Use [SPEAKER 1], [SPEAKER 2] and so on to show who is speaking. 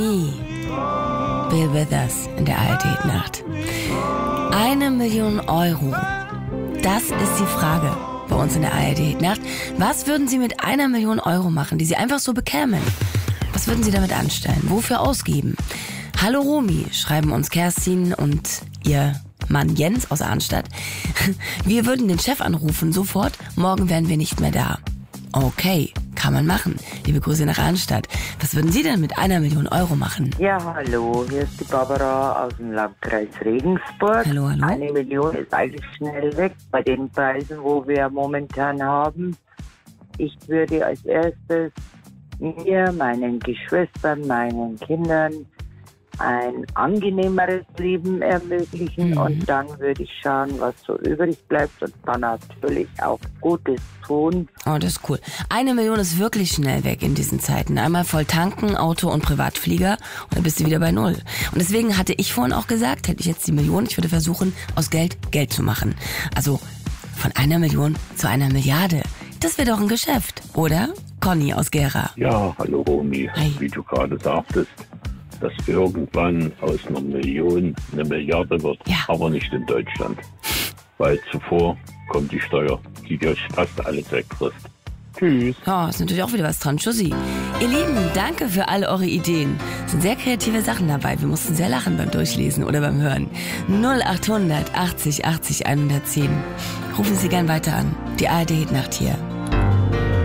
[SPEAKER 1] Bill Withers in der ARD-Nacht. 1 Million Euro. Das ist die Frage bei uns in der ARD-Nacht. Was würden Sie mit 1 Million Euro machen, die Sie einfach so bekämen? Was würden Sie damit anstellen? Wofür ausgeben? Hallo Romy, schreiben uns Kerstin und ihr Mann Jens aus Arnstadt. Wir würden den Chef anrufen, sofort. Morgen wären wir nicht mehr da. Okay, kann man machen. Liebe Grüße nach Arnstadt. Was würden Sie denn mit 1 Million Euro machen?
[SPEAKER 2] Ja, hallo, hier ist die Barbara aus dem Landkreis Regensburg.
[SPEAKER 1] Hallo, hallo.
[SPEAKER 2] 1 Million ist eigentlich schnell weg bei den Preisen, wo wir momentan haben. Ich würde als erstes mir, meinen Geschwistern, meinen Kindern ein angenehmeres Leben ermöglichen und dann würde ich schauen, was so übrig bleibt und dann natürlich auch Gutes tun.
[SPEAKER 1] Oh, das ist cool. 1 Million ist wirklich schnell weg in diesen Zeiten. Einmal voll tanken, Auto und Privatflieger und dann bist du wieder bei Null. Und deswegen hatte ich vorhin auch gesagt, hätte ich jetzt die Million, ich würde versuchen, aus Geld Geld zu machen. Also von 1 Million zu 1 Milliarde. Das wäre doch ein Geschäft, oder? Conny aus Gera.
[SPEAKER 3] Ja, hallo Romy.
[SPEAKER 1] Hi.
[SPEAKER 3] Wie du gerade sagtest, dass irgendwann aus einer Million 1 Milliarde wird,
[SPEAKER 1] Ja.
[SPEAKER 3] aber nicht in Deutschland. Weil zuvor kommt die Steuer, die dir fast alles wegfrisst. Tschüss.
[SPEAKER 1] Ja, ist natürlich auch wieder was dran. Tschüssi. Ihr Lieben, danke für alle eure Ideen. Es sind sehr kreative Sachen dabei. Wir mussten sehr lachen beim Durchlesen oder beim Hören. 0800 80 80 110. Rufen Sie gern weiter an. Die ARD-Nacht hier